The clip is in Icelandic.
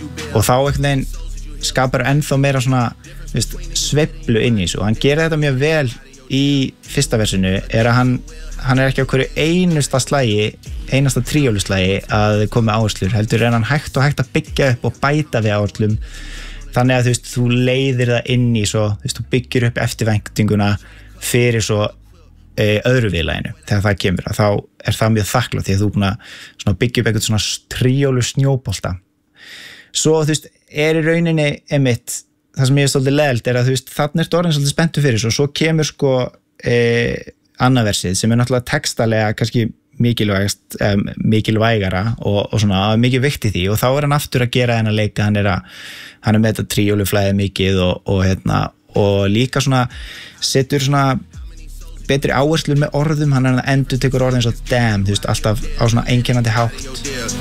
og þá einhvern veginn skapar ennþá meira svona sveiflu inn í þessu og hann gerir þetta mjög vel í fyrsta versinu er að hann er ekki á hverju einasta tríóluslagi að koma áherslur heldur en hann hægt að byggja upp og bæta við áherslum þannig að þú leiðir það inn í svo þú byggir upp eftirvæntinguna fyrir svo öðru viðlaginu þegar það kemur að þá er það mjög þakklátt því að þú búin að byggja upp eitthvað svona tríólu snjóbolta svo er í rauninni einmitt það sem ég svolítið leiðilt er að þarna er orðin svolítið spenntur fyrir svo kemur annað versið sem er náttúrulega textalega kannski mikilvægara og svona mikið vikt í því og þá er hann aftur að gera þennan leika hann er með þetta tríóluflæði mikið og líka svona setur svona betri áherslur með orðum hann er að endurtekur orðin svo damn alltaf á svona einkennandi hátt